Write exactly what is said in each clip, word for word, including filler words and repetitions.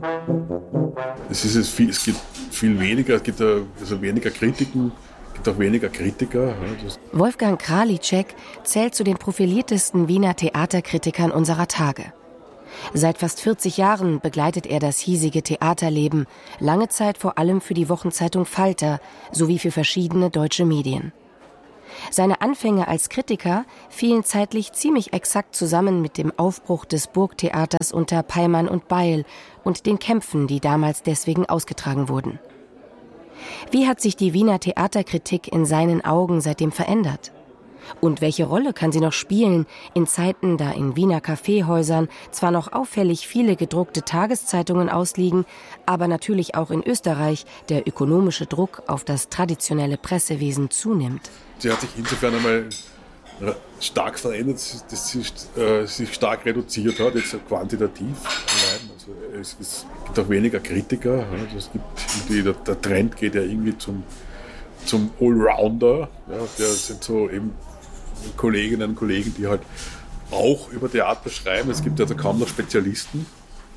Es, ist es, viel, es gibt viel weniger, es gibt also weniger Kritiken, es gibt auch weniger Kritiker. Ja, Wolfgang Králíček zählt zu den profiliertesten Wiener Theaterkritikern unserer Tage. Seit fast vierzig Jahren begleitet er das hiesige Theaterleben, lange Zeit vor allem für die Wochenzeitung Falter sowie für verschiedene deutsche Medien. Seine Anfänge als Kritiker fielen zeitlich ziemlich exakt zusammen mit dem Aufbruch des Burgtheaters unter Peymann und Beil und den Kämpfen, die damals deswegen ausgetragen wurden. Wie hat sich die Wiener Theaterkritik in seinen Augen seitdem verändert? Und welche Rolle kann sie noch spielen in Zeiten, da in Wiener Kaffeehäusern zwar noch auffällig viele gedruckte Tageszeitungen ausliegen, aber natürlich auch in Österreich der ökonomische Druck auf das traditionelle Pressewesen zunimmt? Sie hat sich insofern einmal stark verändert, dass sie äh, sich stark reduziert hat, jetzt quantitativ allein. Also es, es gibt auch weniger Kritiker. Ja, das gibt, der, der Trend geht ja irgendwie zum, zum Allrounder. Ja, das sind so eben Kolleginnen und Kollegen, die halt auch über Theater schreiben. Es gibt also kaum noch Spezialisten.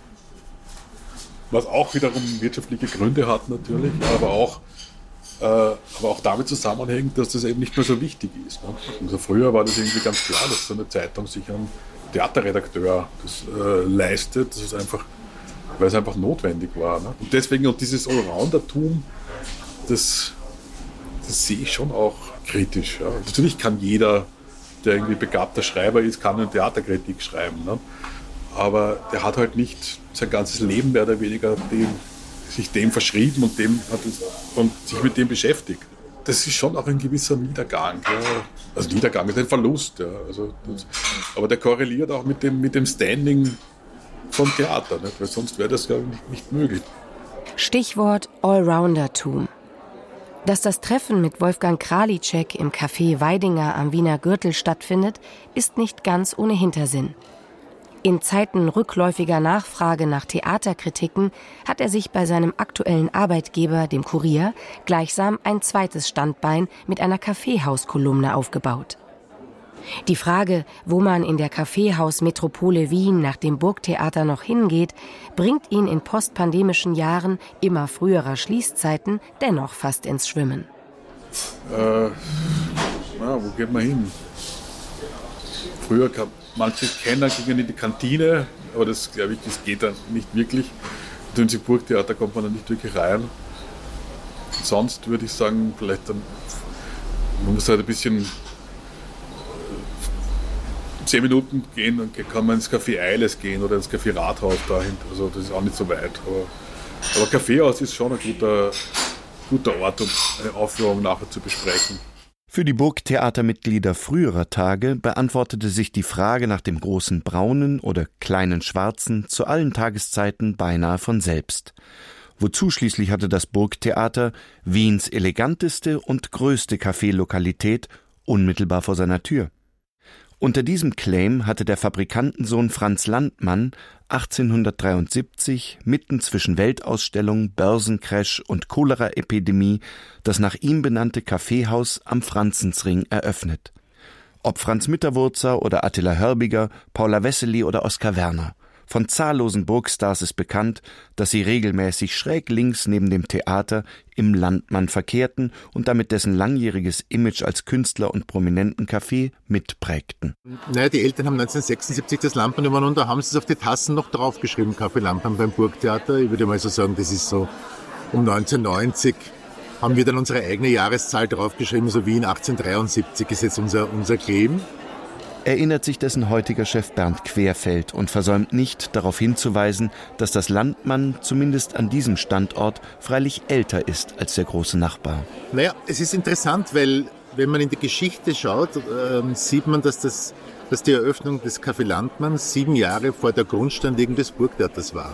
Was auch wiederum wirtschaftliche Gründe hat natürlich, aber auch Äh, aber auch damit zusammenhängt, dass das eben nicht mehr so wichtig ist. Ne? Also früher war das irgendwie ganz klar, dass so eine Zeitung sich einen Theaterredakteur das, äh, leistet, das ist einfach, weil es einfach notwendig war. Ne? Und deswegen, und dieses Allroundertum, das, das sehe ich schon auch kritisch. Ja? Natürlich kann jeder, der irgendwie begabter Schreiber ist, kann eine Theaterkritik schreiben. Ne? Aber der hat halt nicht sein ganzes Leben mehr oder weniger dem sich dem verschrieben und, dem hat es, und sich mit dem beschäftigt. Das ist schon auch ein gewisser Niedergang. Ja. Also Niedergang ist ein Verlust. Ja. Also das, aber der korreliert auch mit dem, mit dem Standing vom Theater, nicht? Weil sonst wäre das ja nicht, nicht möglich. Stichwort Allroundertum. Dass das Treffen mit Wolfgang Králíček im Café Weidinger am Wiener Gürtel stattfindet, ist nicht ganz ohne Hintersinn. In Zeiten rückläufiger Nachfrage nach Theaterkritiken hat er sich bei seinem aktuellen Arbeitgeber, dem Kurier, gleichsam ein zweites Standbein mit einer Kaffeehauskolumne aufgebaut. Die Frage, wo man in der Kaffeehausmetropole Wien nach dem Burgtheater noch hingeht, bringt ihn in postpandemischen Jahren immer früherer Schließzeiten dennoch fast ins Schwimmen. Äh, na, wo geht man hin? Früher kam manche Kenner gingen in die Kantine, aber das, glaube ich, das geht dann nicht wirklich. Und ins Burgtheater kommt man dann nicht wirklich rein. Und sonst würde ich sagen, vielleicht dann, man muss halt ein bisschen zehn Minuten gehen, dann kann man ins Café Eiles gehen oder ins Café Rathaus dahin. Also das ist auch nicht so weit. Aber, aber Kaffeehaus ist schon ein guter, guter Ort, um eine Aufführung nachher zu besprechen. Für die Burgtheatermitglieder früherer Tage beantwortete sich die Frage nach dem großen Braunen oder kleinen Schwarzen zu allen Tageszeiten beinahe von selbst. Wozu schließlich hatte das Burgtheater, Wiens eleganteste und größte Kaffeelokalität, unmittelbar vor seiner Tür. Unter diesem Claim hatte der Fabrikantensohn Franz Landmann achtzehnhundertdreiundsiebzig, mitten zwischen Weltausstellung, Börsencrash und Choleraepidemie, das nach ihm benannte Kaffeehaus am Franzensring eröffnet. Ob Franz Mitterwurzer oder Attila Hörbiger, Paula Wessely oder Oskar Werner. Von zahllosen Burgstars ist bekannt, dass sie regelmäßig schräg links neben dem Theater im Landmann verkehrten und damit dessen langjähriges Image als Künstler und prominenten Café mitprägten. Naja, die Eltern haben neunzehnhundertsechsundsiebzig das Landmann übernommen und da haben sie es auf die Tassen noch draufgeschrieben, Café Landmann beim Burgtheater. Ich würde mal so sagen, das ist so um neunzehnhundertneunzig haben wir dann unsere eigene Jahreszahl draufgeschrieben, so Wien achtzehnhundertdreiundsiebzig ist jetzt unser, unser Claim. Erinnert sich dessen heutiger Chef Bernd Querfeld und versäumt nicht, darauf hinzuweisen, dass das Landmann zumindest an diesem Standort freilich älter ist als der große Nachbar. Naja, es ist interessant, weil wenn man in die Geschichte schaut, äh, sieht man, dass, das, dass die Eröffnung des Café Landmann sieben Jahre vor der Grundsteinlegung des Burgtheaters war.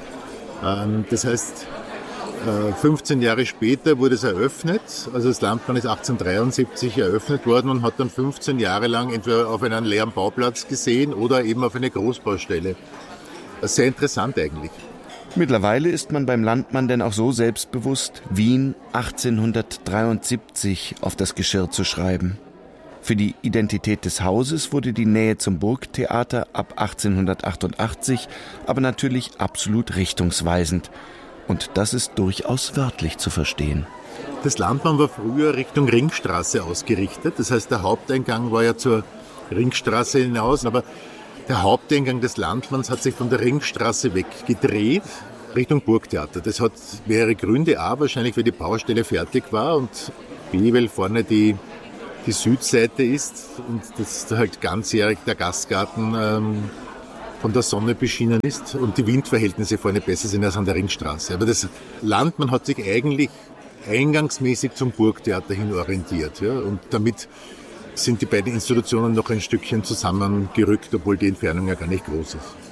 Ähm, das heißt, fünfzehn Jahre später wurde es eröffnet, also das Landmann ist achtzehnhundertdreiundsiebzig eröffnet worden und hat dann fünfzehn Jahre lang entweder auf einen leeren Bauplatz gesehen oder eben auf eine Großbaustelle. Das ist sehr interessant eigentlich. Mittlerweile ist man beim Landmann denn auch so selbstbewusst, Wien achtzehnhundertdreiundsiebzig auf das Geschirr zu schreiben. Für die Identität des Hauses wurde die Nähe zum Burgtheater ab achtzehnhundertachtundachtzig aber natürlich absolut richtungsweisend. Und das ist durchaus wörtlich zu verstehen. Das Landmann war früher Richtung Ringstraße ausgerichtet. Das heißt, der Haupteingang war ja zur Ringstraße hinaus. Aber der Haupteingang des Landmanns hat sich von der Ringstraße weggedreht Richtung Burgtheater. Das hat mehrere Gründe. A, wahrscheinlich, weil die Baustelle fertig war und B, weil vorne die, die Südseite ist und das halt ganzjährig der Gastgarten ähm, von der Sonne beschienen ist und die Windverhältnisse vorne besser sind als an der Ringstraße. Aber das Landmann hat sich eigentlich eingangsmäßig zum Burgtheater hin orientiert. Ja? Und damit sind die beiden Institutionen noch ein Stückchen zusammengerückt, obwohl die Entfernung ja gar nicht groß ist.